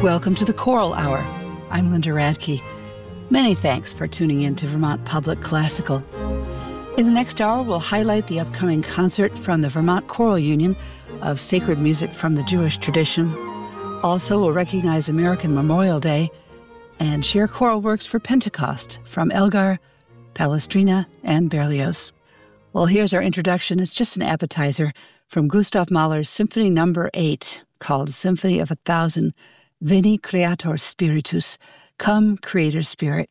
Welcome to the Choral Hour. I'm Linda Radke. Many thanks for tuning in to Vermont Public Classical. In the next hour, we'll highlight the upcoming concert from the Vermont Choral Union of sacred music from the Jewish tradition. Also, we'll recognize American Memorial Day and share choral works for Pentecost from Elgar, Palestrina, and Berlioz. Well, here's our introduction. It's just an appetizer from Gustav Mahler's Symphony No. 8, called Symphony of 1,000, Veni Creator Spiritus, Come, Creator Spirit.